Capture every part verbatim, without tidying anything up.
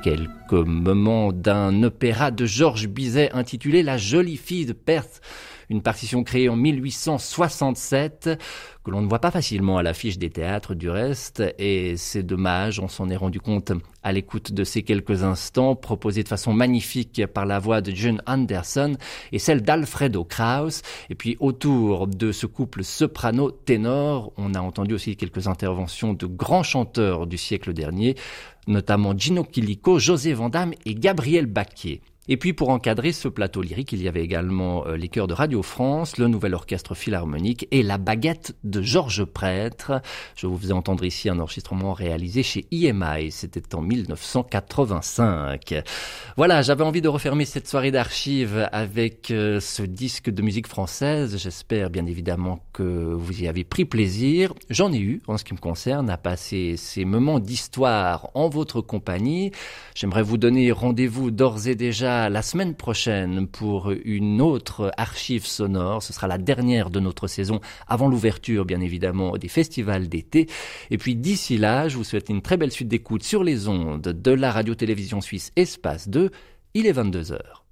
quelques moments d'un opéra de Georges Bizet intitulé La jolie fille de Perth, une partition créée en mille huit cent soixante-sept, que l'on ne voit pas facilement à l'affiche des théâtres du reste, et c'est dommage, on s'en est rendu compte à l'écoute de ces quelques instants, proposés de façon magnifique par la voix de June Anderson et celle d'Alfredo Kraus. Et puis autour de ce couple soprano-ténor, on a entendu aussi quelques interventions de grands chanteurs du siècle dernier, notamment Gino Chilico, José Vandamme et Gabriel Baquier. Et puis pour encadrer ce plateau lyrique, il y avait également euh, les chœurs de Radio France, le Nouvel Orchestre Philharmonique et la baguette de Georges Prêtre. Je vous faisais entendre ici un enregistrement réalisé chez I M I, c'était en mille neuf cent quatre-vingt-cinq. Voilà, j'avais envie de refermer cette soirée d'archives avec euh, ce disque de musique française. J'espère bien évidemment que vous y avez pris plaisir. J'en ai eu, en ce qui me concerne, à passer ces moments d'histoire en votre compagnie. J'aimerais vous donner rendez-vous d'ores et déjà la semaine prochaine pour une autre archive sonore. Ce sera la dernière de notre saison avant l'ouverture, bien évidemment, des festivals d'été. Et puis d'ici là, je vous souhaite une très belle suite d'écoute sur les ondes de la radio-télévision suisse Espace deux. Il est vingt-deux heures.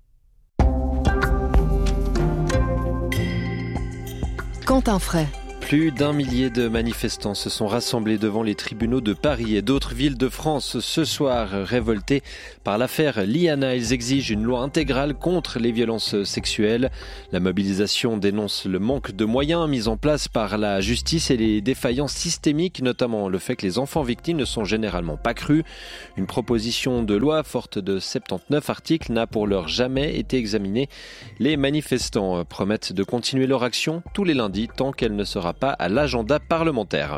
Quentin Fray. Plus d'un millier de manifestants se sont rassemblés devant les tribunaux de Paris et d'autres villes de France ce soir, révoltés par l'affaire Liana. Ils exigent une loi intégrale contre les violences sexuelles. La mobilisation dénonce le manque de moyens mis en place par la justice et les défaillances systémiques, notamment le fait que les enfants victimes ne sont généralement pas crus. Une proposition de loi forte de soixante-dix-neuf articles n'a pour l'heure jamais été examinée. Les manifestants promettent de continuer leur action tous les lundis tant qu'elle ne sera pas à l'agenda parlementaire.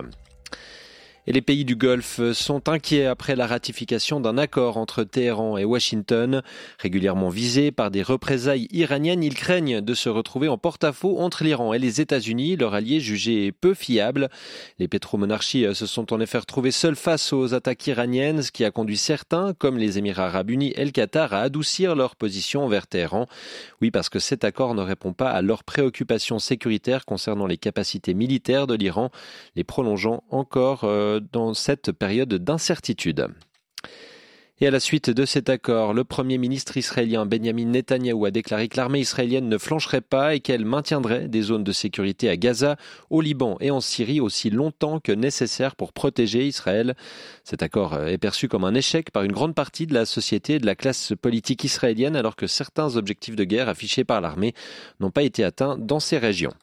Et les pays du Golfe sont inquiets après la ratification d'un accord entre Téhéran et Washington. Régulièrement visés par des représailles iraniennes, ils craignent de se retrouver en porte-à-faux entre l'Iran et les États-Unis, leur allié jugé peu fiable. Les pétromonarchies se sont en effet retrouvées seules face aux attaques iraniennes, ce qui a conduit certains, comme les Émirats arabes unis et le Qatar, à adoucir leur position envers Téhéran. Oui, parce que cet accord ne répond pas à leurs préoccupations sécuritaires concernant les capacités militaires de l'Iran, les prolongeant encore euh, dans cette période d'incertitude. Et à la suite de cet accord, le Premier ministre israélien Benjamin Netanyahou a déclaré que l'armée israélienne ne flancherait pas et qu'elle maintiendrait des zones de sécurité à Gaza, au Liban et en Syrie aussi longtemps que nécessaire pour protéger Israël. Cet accord est perçu comme un échec par une grande partie de la société et de la classe politique israélienne, alors que certains objectifs de guerre affichés par l'armée n'ont pas été atteints dans ces régions.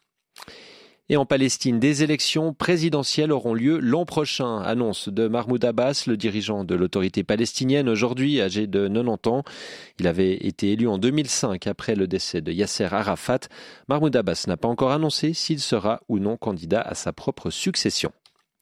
Et en Palestine, des élections présidentielles auront lieu l'an prochain, annonce de Mahmoud Abbas, le dirigeant de l'autorité palestinienne, aujourd'hui âgé de quatre-vingt-dix ans. Il avait été élu en deux mille cinq après le décès de Yasser Arafat. Mahmoud Abbas n'a pas encore annoncé s'il sera ou non candidat à sa propre succession.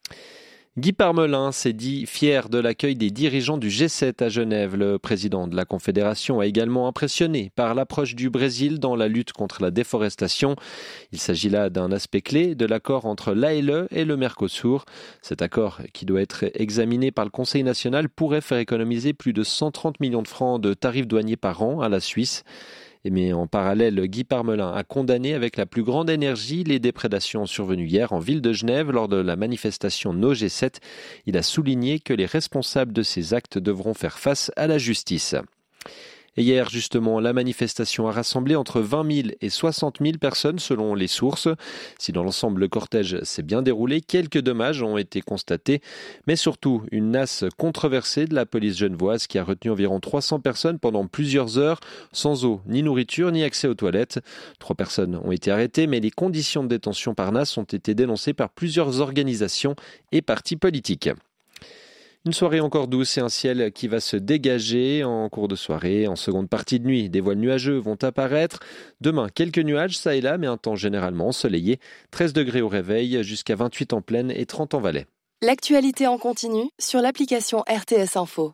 Guy Parmelin s'est dit fier de l'accueil des dirigeants du G sept à Genève. Le président de la Confédération a également impressionné par l'approche du Brésil dans la lutte contre la déforestation. Il s'agit là d'un aspect clé de l'accord entre l'A L E et le Mercosur. Cet accord, qui doit être examiné par le Conseil national, pourrait faire économiser plus de cent trente millions de francs de tarifs douaniers par an à la Suisse. Mais en parallèle, Guy Parmelin a condamné avec la plus grande énergie les déprédations survenues hier en ville de Genève lors de la manifestation No G sept. Il a souligné que les responsables de ces actes devront faire face à la justice. Et hier, justement, la manifestation a rassemblé entre vingt mille et soixante mille personnes selon les sources. Si dans l'ensemble le cortège s'est bien déroulé, quelques dommages ont été constatés, mais surtout une nasse controversée de la police genevoise qui a retenu environ trois cents personnes pendant plusieurs heures, sans eau, ni nourriture, ni accès aux toilettes. Trois personnes ont été arrêtées, mais les conditions de détention par nasse ont été dénoncées par plusieurs organisations et partis politiques. Une soirée encore douce et un ciel qui va se dégager en cours de soirée. En seconde partie de nuit, des voiles nuageux vont apparaître. Demain, quelques nuages, ça et là, mais un temps généralement ensoleillé. treize degrés au réveil, jusqu'à vingt-huit en plaine et trente en Valais. L'actualité en continu sur l'application R T S Info.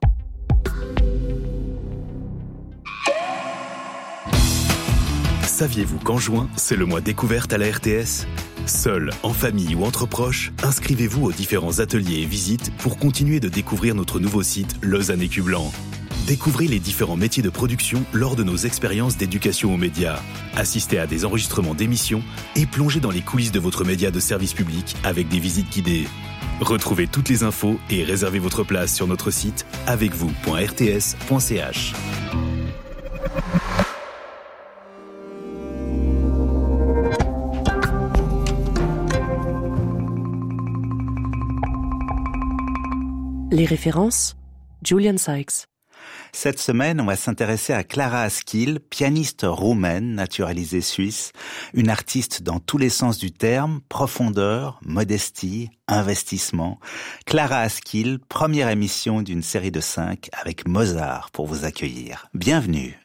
Saviez-vous qu'en juin, c'est le mois découverte à la R T S ? Seul, en famille ou entre proches, inscrivez-vous aux différents ateliers et visites pour continuer de découvrir notre nouveau site Lausanne Écu Blanc. Découvrez les différents métiers de production lors de nos expériences d'éducation aux médias. Assistez à des enregistrements d'émissions et plongez dans les coulisses de votre média de service public avec des visites guidées. Retrouvez toutes les infos et réservez votre place sur notre site avec vous point r t s point c h. Les références, Julian Sykes. Cette semaine, on va s'intéresser à Klára Askil, pianiste roumaine naturalisée suisse, une artiste dans tous les sens du terme, profondeur, modestie, investissement. Klára Askil, première émission d'une série de cinq avec Mozart pour vous accueillir. Bienvenue.